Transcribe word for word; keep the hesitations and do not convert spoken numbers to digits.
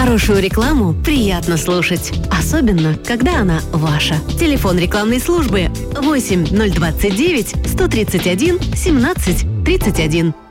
Хорошую рекламу приятно слушать, особенно, когда она ваша. Телефон рекламной службы восемь ноль двадцать девять сто тридцать один семнадцать тридцать один.